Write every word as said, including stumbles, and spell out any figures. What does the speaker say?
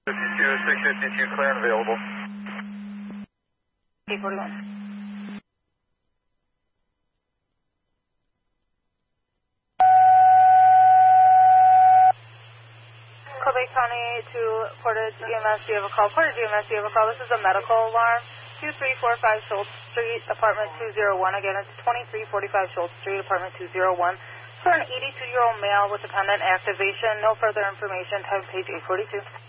fifty-two, six fifty-two, clear and available. eight forty-one. Kobe County to Portage E M S, do you have a call? Portage E M S, do you have a call? This is a medical alarm. two three four five Schultz Street, apartment two oh one. Again, it's twenty-three forty-five Schultz Street, apartment two oh one. For an eighty-two-year-old male with dependent activation. No further information. Time page eight forty-two.